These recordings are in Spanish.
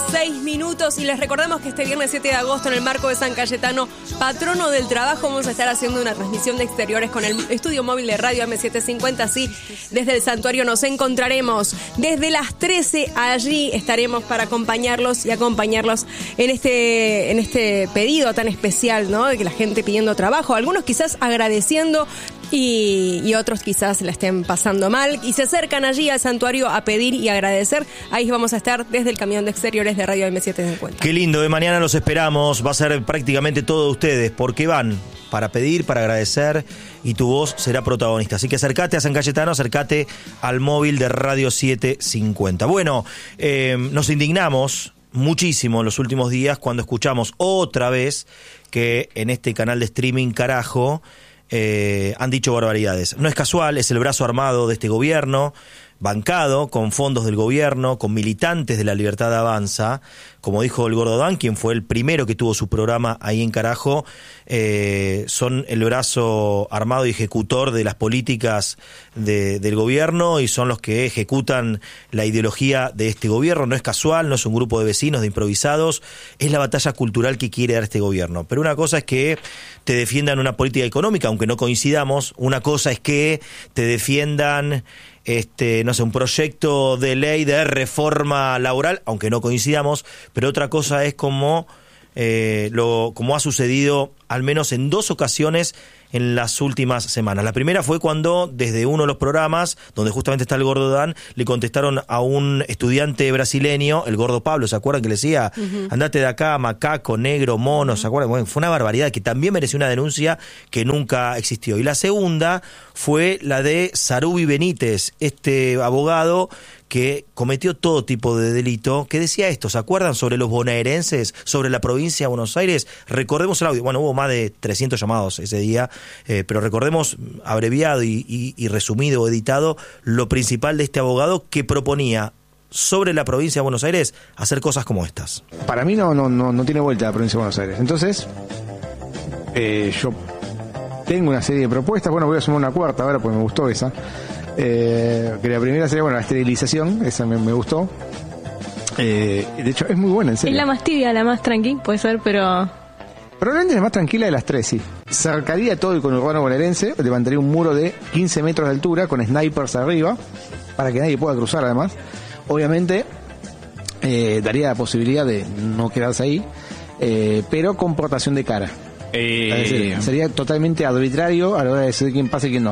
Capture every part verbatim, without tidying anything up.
seis minutos y les recordamos que este viernes siete de agosto en el marco de San Cayetano, patrono del trabajo, vamos a estar haciendo una transmisión de exteriores con el estudio móvil de Radio M setecientos cincuenta. Así, desde el santuario nos encontraremos. Desde las trece allí estaremos para acompañarlos y acompañarlos en este, en este pedido tan especial, ¿no? De que la gente pidiendo trabajo, algunos quizás agradeciendo y, y otros quizás la estén pasando mal y se acercan allí al santuario a pedir y agradecer. Ahí vamos a estar desde el camión de exteriores de Radio M setecientos cincuenta. Qué lindo, de mañana los esperamos, va a ser prácticamente todo ustedes, porque van para pedir, para agradecer y tu voz será protagonista. Así que acércate a San Cayetano, acércate al móvil de Radio setecientos cincuenta. Bueno, eh, nos indignamos muchísimo en los últimos días cuando escuchamos otra vez que en este canal de streaming, carajo, eh, han dicho barbaridades. No es casual, es el brazo armado de este gobierno, bancado con fondos del gobierno, con militantes de la Libertad Avanza, como dijo el Gordo Dan, quien fue el primero que tuvo su programa ahí en Carajo, eh, son el brazo armado y ejecutor de las políticas de, del gobierno y son los que ejecutan la ideología de este gobierno. No es casual, no es un grupo de vecinos, de improvisados, es la batalla cultural que quiere dar este gobierno. Pero una cosa es que te defiendan una política económica, aunque no coincidamos, una cosa es que te defiendan Este, no sé, un proyecto de ley de reforma laboral, aunque no coincidamos, pero otra cosa es como, eh, lo, como ha sucedido al menos en dos ocasiones en las últimas semanas. La primera fue cuando desde uno de los programas, donde justamente está el Gordo Dan, le contestaron a un estudiante brasileño, el Gordo Pablo, ¿se acuerdan que le decía? Uh-huh. Andate de acá, macaco, negro, mono, ¿se acuerdan? Bueno, fue una barbaridad que también mereció una denuncia que nunca existió. Y la segunda fue la de Sarubi Benítez, este abogado que cometió todo tipo de delito, que decía esto, ¿se acuerdan? Sobre los bonaerenses, sobre la provincia de Buenos Aires. Recordemos el audio, bueno, hubo más de trescientos llamados ese día, eh, pero recordemos, abreviado y, y, y resumido o editado, lo principal de este abogado que proponía sobre la provincia de Buenos Aires hacer cosas como estas. Para mí no, no, no, no tiene vuelta la provincia de Buenos Aires. Entonces, eh, yo tengo una serie de propuestas, bueno, voy a sumar una cuarta ahora porque me gustó esa. Eh, que la primera sería, bueno, la esterilización, esa me, me gustó. Eh, de hecho, es muy buena, en serio. Es la más tibia, la más tranqui, puede ser, pero... Probablemente la más tranquila de las tres, sí. Cercaría todo el conurbano bonaerense, levantaría un muro de quince metros de altura con snipers arriba, para que nadie pueda cruzar además. Obviamente, eh, daría la posibilidad de no quedarse ahí, eh, pero con portación de cara. Eh... Es decir, sería totalmente arbitrario a la hora de decidir quién pasa y quién no.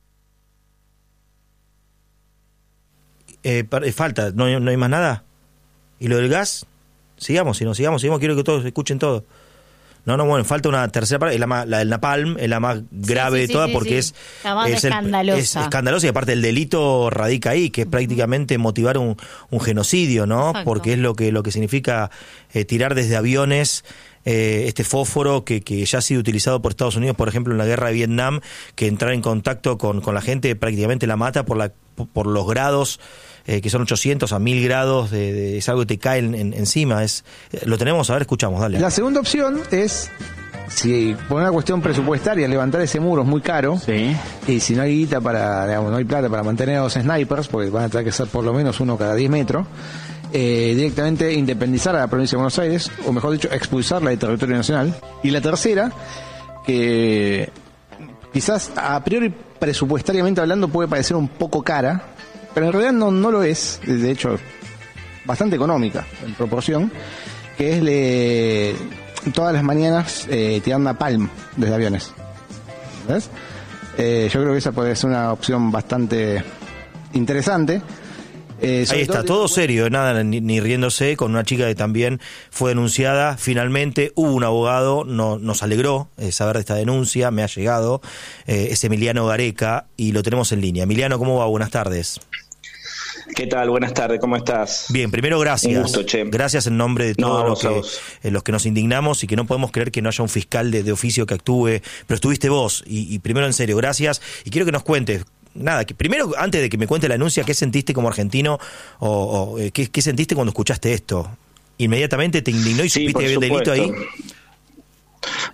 Eh, falta, ¿no, no hay más nada? ¿Y lo del gas? Sigamos, si no, sigamos, sigamos, quiero que todos escuchen todo. No, no, bueno, falta una tercera parte, es la, más, la del Napalm, es la más grave sí, sí, de todas sí, porque sí. es... La más es escandalosa. El, es escandalosa y aparte el delito radica ahí, que es prácticamente motivar un, un genocidio, ¿no? Exacto. Porque es lo que, lo que significa eh, tirar desde aviones eh, este fósforo que, que ya ha sido utilizado por Estados Unidos, por ejemplo, en la guerra de Vietnam, que entrar en contacto con, con la gente prácticamente la mata por, la, por los grados... Eh, que son ochocientos a mil grados, de, de, es algo que te cae en, en, encima. Es, eh, lo tenemos, a ver, escuchamos, dale. La segunda opción es, si por una cuestión presupuestaria, levantar ese muro es muy caro, sí. Y si no hay guita para, digamos, no hay plata para mantener a los snipers, porque van a tener que ser por lo menos uno cada diez metros, eh, directamente independizar a la provincia de Buenos Aires, o mejor dicho, expulsarla del territorio nacional. Y la tercera, que quizás a priori presupuestariamente hablando puede parecer un poco cara, pero en realidad no, no lo es, de hecho, bastante económica en proporción, que es le, todas las mañanas eh, tirar una palm desde aviones. ¿Ves? Eh, yo creo que esa puede ser una opción bastante interesante. Eh, Ahí está, todo, todo serio, nada, ni, ni riéndose, con una chica que también fue denunciada. Finalmente hubo un abogado, no, nos alegró eh, saber de esta denuncia, me ha llegado, eh, es Emiliano Gareca y lo tenemos en línea. Emiliano, ¿cómo va? Buenas tardes. ¿Qué tal? Buenas tardes, ¿cómo estás? Bien, primero gracias. Un gusto, che. Gracias en nombre de todos no, los, que, eh, los que nos indignamos y que no podemos creer que no haya un fiscal de, de oficio que actúe, pero estuviste vos y, y primero en serio, gracias. Y quiero que nos cuentes, nada, que primero antes de que me cuente la denuncia, ¿qué sentiste como argentino o, o eh, ¿qué, qué sentiste cuando escuchaste esto? ¿Inmediatamente te indignó y sí, supiste que había un delito ahí?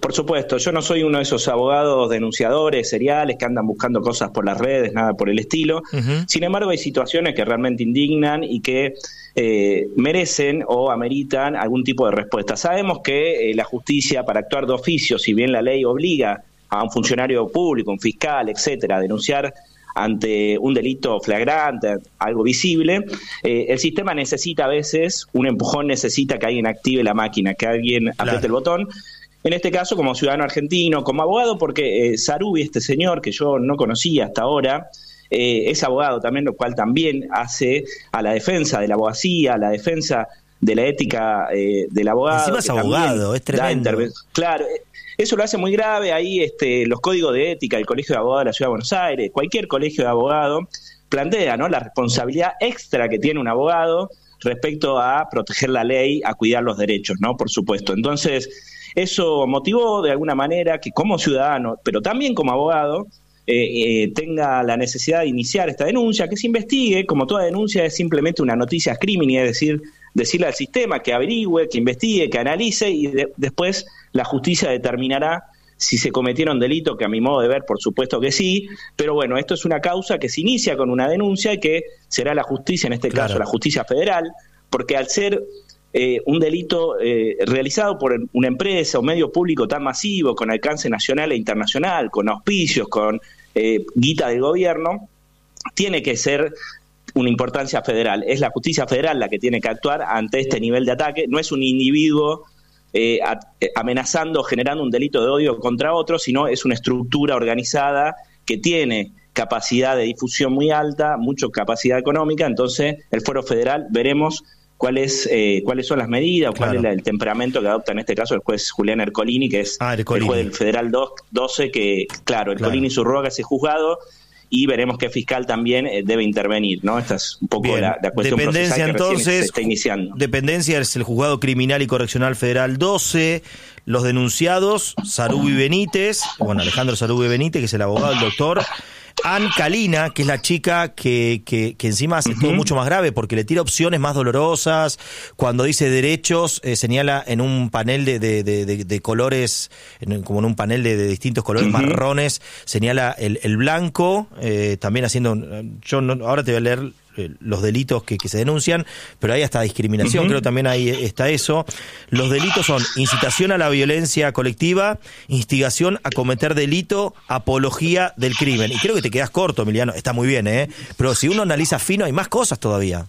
Por supuesto, yo no soy uno de esos abogados denunciadores seriales que andan buscando cosas por las redes, nada por el estilo. Uh-huh. Sin embargo, hay situaciones que realmente indignan y que eh, merecen o ameritan algún tipo de respuesta. Sabemos que eh, la justicia, para actuar de oficio, si bien la ley obliga a un funcionario público, un fiscal, etcétera, a denunciar ante un delito flagrante, algo visible, eh, el sistema necesita a veces, un empujón necesita que alguien active la máquina, que alguien apriete claro. el botón. En este caso, como ciudadano argentino, como abogado, porque eh, Sarubi, este señor que yo no conocía hasta ahora, eh, es abogado también, lo cual también hace a la defensa de la abogacía, a la defensa de la ética eh, del abogado. Encima es abogado, es tremendo. Claro, eso lo hace muy grave. Ahí este, los códigos de ética del Colegio de Abogados de la Ciudad de Buenos Aires, cualquier colegio de abogados, plantea, ¿no?, la responsabilidad extra que tiene un abogado respecto a proteger la ley, a cuidar los derechos, ¿no?, por supuesto. Entonces, eso motivó de alguna manera que como ciudadano, pero también como abogado, eh, eh, tenga la necesidad de iniciar esta denuncia, que se investigue. Como toda denuncia es simplemente una noticia crimini, es decir, decirle al sistema que averigüe, que investigue, que analice y de, después la justicia determinará si se cometieron delitos, que a mi modo de ver por supuesto que sí, pero bueno, esto es una causa que se inicia con una denuncia y que será la justicia, en este claro. caso la justicia federal, porque al ser eh, un delito eh, realizado por una empresa o medio público tan masivo, con alcance nacional e internacional, con auspicios, con eh, guita del gobierno, tiene que ser una importancia federal. Es la justicia federal la que tiene que actuar ante este nivel de ataque, no es un individuo eh, a, amenazando, generando un delito de odio contra otro, sino es una estructura organizada que tiene capacidad de difusión muy alta, mucha capacidad económica. Entonces el Fuero Federal veremos cuáles eh, cuáles son las medidas, cuál claro. es la, el temperamento que adopta en este caso el juez Julián Ercolini, que es ah, Ercolini. el juez del Federal doce, que claro, Ercolini claro. subroga ese juzgado, y veremos qué fiscal también eh, debe intervenir, ¿no? Esta es un poco la, la cuestión dependencia, procesal que entonces, se está iniciando. Dependencia es el Juzgado Criminal y Correccional Federal doce, los denunciados, Sarubi Benítez, bueno, Alejandro Sarubi Benítez, que es el abogado, el doctor, Ann Calina, que es la chica que, que, que encima hace uh-huh. todo mucho más grave, porque le tira opciones más dolorosas. Cuando dice derechos, eh, señala en un panel de, de, de, de, de colores, en, como en un panel de, de distintos colores uh-huh. marrones, señala el, el blanco, eh, también haciendo, yo no, ahora te voy a leer los delitos que, que se denuncian, pero hay hasta discriminación, uh-huh. creo también ahí está eso. Los delitos son incitación a la violencia colectiva, instigación a cometer delito, apología del crimen. Y creo que te quedas corto, Emiliano, está muy bien, ¿eh? Pero si uno analiza fino, hay más cosas todavía.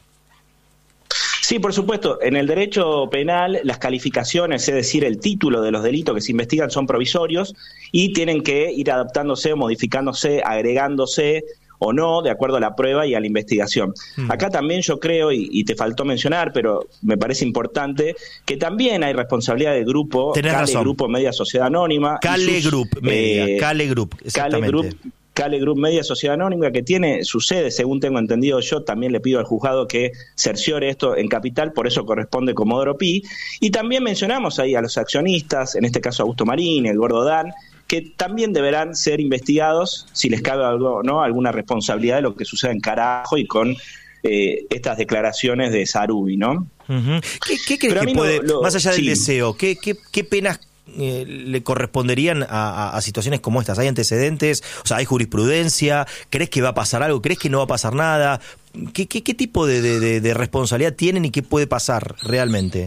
Sí, por supuesto. En el derecho penal, las calificaciones, es decir, el título de los delitos que se investigan son provisorios y tienen que ir adaptándose, modificándose, agregándose o no, de acuerdo a la prueba y a la investigación. Mm. Acá también yo creo, y, y te faltó mencionar, pero me parece importante, que también hay responsabilidad del grupo, Tenés Cale razón. Grupo Media Sociedad Anónima. Cale sus, Group Media, eh, Cale Group, exactamente. Cale Group, Cale Group Media Sociedad Anónima, que tiene su sede, según tengo entendido yo, también le pido al juzgado que cerciore esto en Capital, por eso corresponde Comodoro Pi. Y también mencionamos ahí a los accionistas, en este caso Augusto Marín, el Gordo Dan, que también deberán ser investigados si les cabe algo, ¿no?, alguna responsabilidad de lo que sucede en Carajo y con eh, estas declaraciones de Sarubi, ¿no? Uh-huh. ¿Qué, qué crees que puede, lo, lo, más allá del sí. deseo, qué, qué, qué penas eh, le corresponderían a, a, a situaciones como estas? ¿Hay antecedentes? O sea, ¿hay jurisprudencia? ¿Crees que va a pasar algo? ¿Crees que no va a pasar nada? ¿Qué, qué, qué tipo de, de, de responsabilidad tienen y qué puede pasar realmente?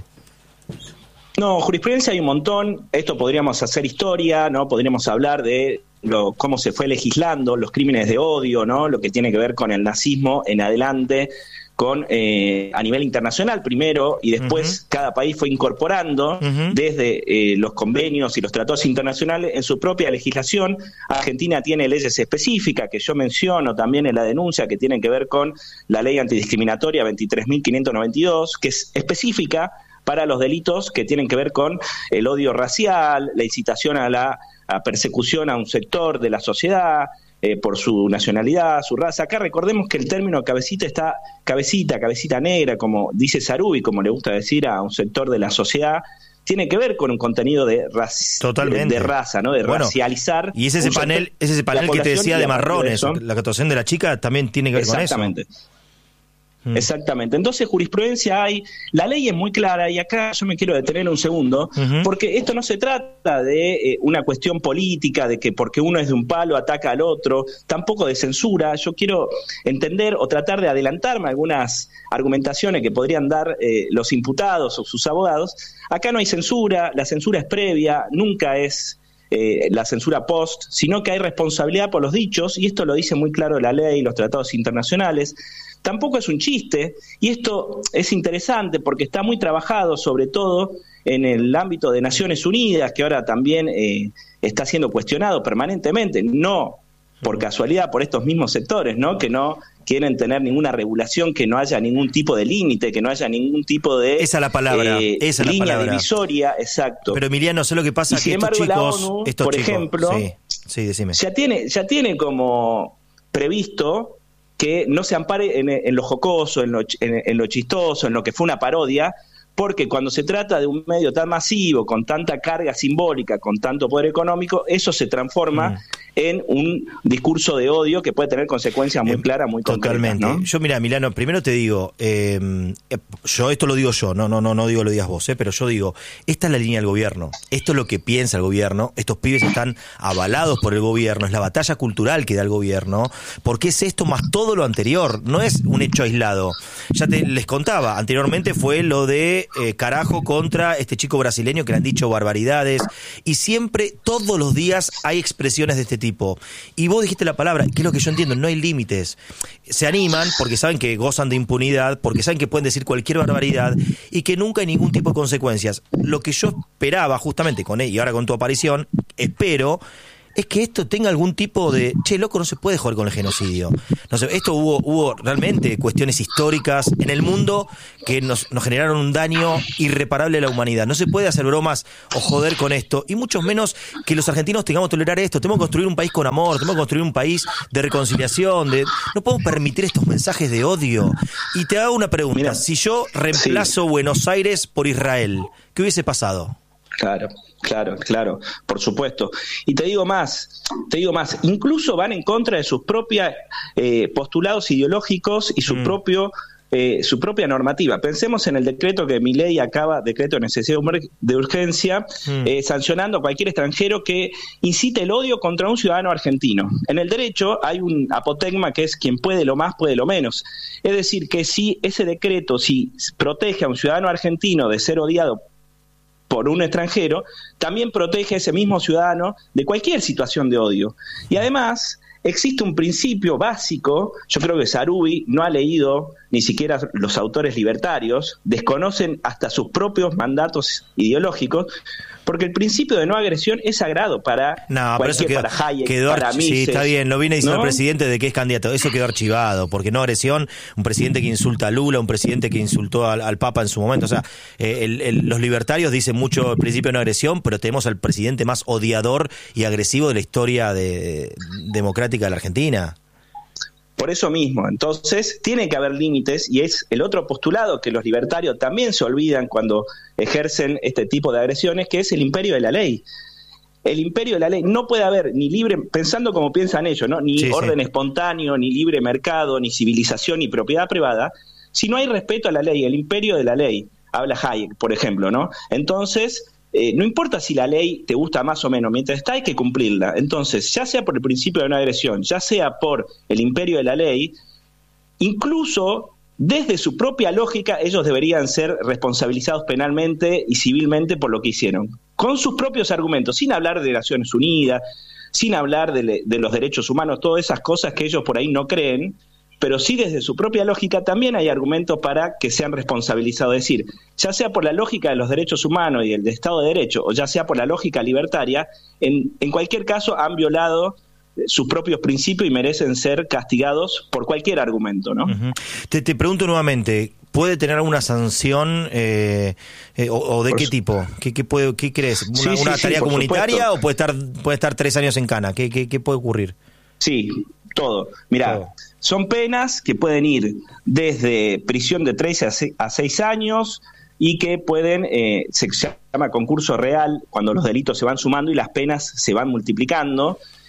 No, jurisprudencia hay un montón. Esto podríamos hacer historia, ¿no? Podríamos hablar de lo, cómo se fue legislando los crímenes de odio, ¿no? Lo que tiene que ver con el nazismo en adelante, con eh, a nivel internacional primero, y después uh-huh. cada país fue incorporando uh-huh. desde eh, los convenios y los tratados internacionales en su propia legislación. Argentina tiene leyes específicas que yo menciono también en la denuncia, que tienen que ver con la ley antidiscriminatoria veintitrés mil quinientos noventa y dos, que es específica para los delitos que tienen que ver con el odio racial, la incitación a la a persecución a un sector de la sociedad eh, por su nacionalidad, su raza. Acá recordemos que el término cabecita está, cabecita, cabecita negra, como dice Sarubi, como le gusta decir a un sector de la sociedad, tiene que ver con un contenido de, raci- de, de raza, ¿no? De bueno, racializar. Y es ese panel, es ese panel que te decía de marrones, la actuación de la chica también tiene que ver con eso. Exactamente. Mm. Exactamente. Entonces, jurisprudencia hay, la ley es muy clara, y acá yo me quiero detener un segundo, uh-huh. porque esto no se trata de eh, una cuestión política, de que porque uno es de un palo ataca al otro, tampoco de censura. Yo quiero entender o tratar de adelantarme algunas argumentaciones que podrían dar eh, los imputados o sus abogados. Acá no hay censura, la censura es previa, nunca es eh, la censura post, sino que hay responsabilidad por los dichos, y esto lo dice muy claro la ley y los tratados internacionales. Tampoco es un chiste, y esto es interesante porque está muy trabajado, sobre todo en el ámbito de Naciones Unidas, que ahora también eh, está siendo cuestionado permanentemente, no por casualidad por estos mismos sectores, ¿no? Que no quieren tener ninguna regulación, que no haya ningún tipo de límite, que no haya ningún tipo de esa es la palabra, eh, esa es línea la palabra. divisoria, exacto. Pero Emiliano, sé lo que pasa, y que sin embargo, estos chicos, la ONU, estos por chicos, ejemplo, sí, sí, decime. ya tiene, ya tiene como previsto que no se ampare en, en lo jocoso, en lo, en, en lo chistoso, en lo que fue una parodia, porque cuando se trata de un medio tan masivo, con tanta carga simbólica, con tanto poder económico, eso se transforma mm. en un discurso de odio que puede tener consecuencias muy eh, claras, muy concretas. Totalmente. ¿No? Yo, mira, Milano, primero te digo, eh, yo esto lo digo yo, no, no, no, no digo lo digas vos, eh, pero yo digo, esta es la línea del gobierno, esto es lo que piensa el gobierno, estos pibes están avalados por el gobierno, es la batalla cultural que da el gobierno, porque es esto más todo lo anterior, no es un hecho aislado. Ya te les contaba, anteriormente fue lo de Eh, carajo contra este chico brasileño que le han dicho barbaridades, y siempre, todos los días hay expresiones de este tipo, y vos dijiste la palabra, que es lo que yo entiendo, no hay límites, se animan porque saben que gozan de impunidad, porque saben que pueden decir cualquier barbaridad y que nunca hay ningún tipo de consecuencias. Lo que yo esperaba justamente con él, y ahora con tu aparición, espero es que esto tenga algún tipo de, che, loco, no se puede jugar con el genocidio. No sé, esto hubo hubo realmente cuestiones históricas en el mundo que nos, nos generaron un daño irreparable a la humanidad. No se puede hacer bromas o joder con esto, y mucho menos que los argentinos tengamos que tolerar esto. Tenemos que construir un país con amor, tenemos que construir un país de reconciliación, de no podemos permitir estos mensajes de odio. Y te hago una pregunta, Mira, si yo reemplazo sí. Buenos Aires por Israel, ¿qué hubiese pasado? Claro, claro, claro, por supuesto. Y te digo más, te digo más, incluso van en contra de sus propios eh, postulados ideológicos y su mm. propio eh, su propia normativa. Pensemos en el decreto que Milei acaba, decreto de necesidad de urgencia, mm. eh, sancionando a cualquier extranjero que incite el odio contra un ciudadano argentino. En el derecho hay un apotegma que es quien puede lo más, puede lo menos. Es decir, que si ese decreto, si protege a un ciudadano argentino de ser odiado por un extranjero, también protege a ese mismo ciudadano de cualquier situación de odio. Y además existe un principio básico, yo creo que Sarubi no ha leído, ni siquiera los autores libertarios, desconocen hasta sus propios mandatos ideológicos, porque el principio de no agresión es sagrado para no, pero eso quedó, para Hayek, quedó para archi- Mises. Sí, está bien, lo viene diciendo, ¿no?, el presidente de que es candidato, eso quedó archivado, porque no agresión, un presidente que insulta a Lula, un presidente que insultó al, al Papa en su momento, o sea, eh, el, el, los libertarios dicen mucho el principio de no agresión, pero tenemos al presidente más odiador y agresivo de la historia de, democrática de la Argentina. Por eso mismo, entonces, tiene que haber límites, y es el otro postulado que los libertarios también se olvidan cuando ejercen este tipo de agresiones, que es el imperio de la ley. El imperio de la ley, no puede haber ni libre, pensando como piensan ellos, ¿no?, ni sí, orden sí. espontáneo, ni libre mercado, ni civilización, ni propiedad privada, si no hay respeto a la ley, el imperio de la ley, habla Hayek, por ejemplo, ¿no? Entonces, Eh, no importa si la ley te gusta más o menos, mientras está hay que cumplirla. Entonces, ya sea por el principio de no agresión, ya sea por el imperio de la ley, incluso desde su propia lógica ellos deberían ser responsabilizados penalmente y civilmente por lo que hicieron, con sus propios argumentos, sin hablar de Naciones Unidas, sin hablar de, de los derechos humanos, todas esas cosas que ellos por ahí no creen, pero sí desde su propia lógica también hay argumentos para que sean responsabilizados. Es decir, ya sea por la lógica de los derechos humanos y el Estado de Derecho, o ya sea por la lógica libertaria, en, en cualquier caso han violado sus propios principios y merecen ser castigados por cualquier argumento, ¿no? Uh-huh. Te, te pregunto nuevamente, ¿puede tener alguna sanción eh, eh, o, o de por qué su... tipo? ¿Qué, qué, puede, qué crees? ¿Una, sí, sí, una tarea sí, comunitaria supuesto. o puede estar, puede estar tres años en cana? ¿Qué, qué, qué puede ocurrir? Sí, todo. Mirá, todo. Son penas que pueden ir desde prisión de tres a seis años y que pueden, eh, se llama concurso real, cuando los delitos se van sumando y las penas se van multiplicando.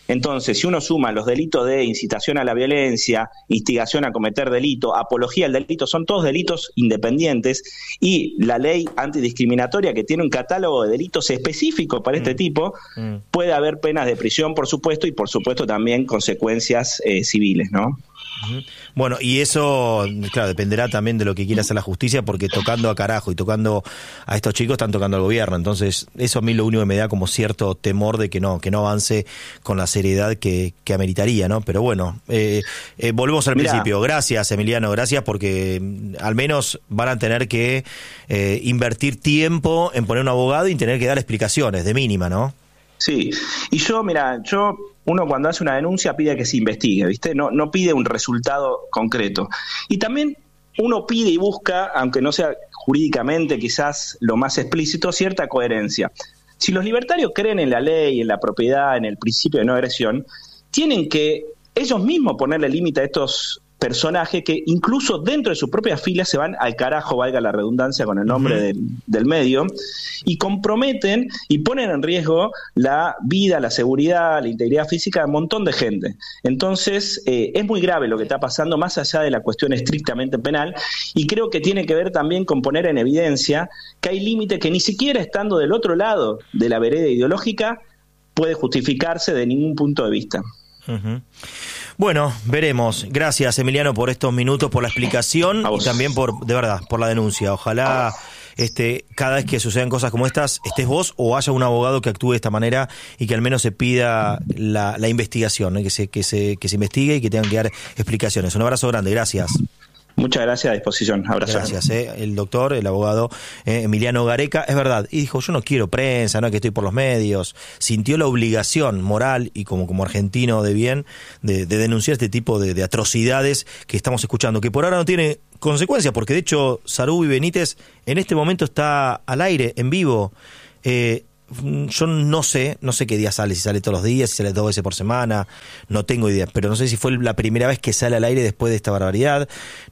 Entonces, si uno suma los delitos de incitación a la violencia, instigación a cometer delito, apología al delito, son todos delitos independientes, y la ley antidiscriminatoria, que tiene un catálogo de delitos específicos para este tipo, mm. puede haber penas de prisión, por supuesto, y por supuesto también consecuencias eh, civiles, ¿no? Bueno, y eso, claro, dependerá también de lo que quiera hacer la justicia, porque tocando a carajo y tocando a estos chicos están tocando al gobierno. Entonces, eso a mí lo único que me da como cierto temor de que no, que no avance con la seriedad que, que ameritaría, ¿no? Pero bueno, eh, eh, volvemos al Mirá. principio. Gracias, Emiliano, gracias, porque al menos van a tener que eh, invertir tiempo en poner un abogado y tener que dar explicaciones de mínima, ¿no? Sí, y yo, mira, yo... Uno cuando hace una denuncia pide que se investigue, ¿viste? No, no pide un resultado concreto. Y también uno pide y busca, aunque no sea jurídicamente quizás lo más explícito, cierta coherencia. Si los libertarios creen en la ley, en la propiedad, en el principio de no agresión, tienen que ellos mismos ponerle límite a estos personajes que incluso dentro de sus propias filas se van al carajo, valga la redundancia con el nombre uh-huh. del, del medio, y comprometen y ponen en riesgo la vida, la seguridad, la integridad física de un montón de gente. Entonces, eh, es muy grave lo que está pasando, más allá de la cuestión estrictamente penal, y creo que tiene que ver también con poner en evidencia que hay límites que ni siquiera estando del otro lado de la vereda ideológica puede justificarse de ningún punto de vista. Uh-huh. Bueno, veremos. Gracias, Emiliano, por estos minutos, por la explicación y también por, de verdad, por la denuncia. Ojalá este, cada vez que sucedan cosas como estas, estés vos o haya un abogado que actúe de esta manera y que al menos se pida la, la investigación, ¿no? que se, que se, que se investigue y que tengan que dar explicaciones. Un abrazo grande, gracias. Muchas gracias, a disposición. Abrazo. Gracias, eh. el doctor, el abogado eh, Emiliano Gareca, es verdad, y dijo, yo no quiero prensa, no es que estoy por los medios, sintió la obligación moral y como, como argentino de bien de, de denunciar este tipo de, de atrocidades que estamos escuchando, que por ahora no tiene consecuencias, porque de hecho Sarubi Benítez en este momento está al aire, en vivo. eh, Yo no sé, no sé qué día sale, si sale todos los días, si sale dos veces por semana, no tengo idea, pero no sé si fue la primera vez que sale al aire después de esta barbaridad,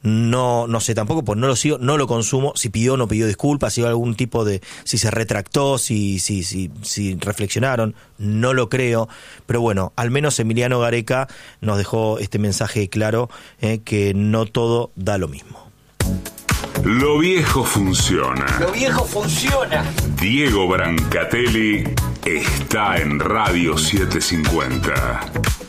no no sé tampoco, pues no lo sigo, no lo consumo, si pidió o no pidió disculpas, si hubo algún tipo de, si se retractó, si, si, si, si reflexionaron, no lo creo, pero bueno, al menos Emiliano Gareca nos dejó este mensaje claro, eh, que no todo da lo mismo. Lo viejo funciona. Lo viejo funciona. Diego Brancatelli está en Radio setecientos cincuenta.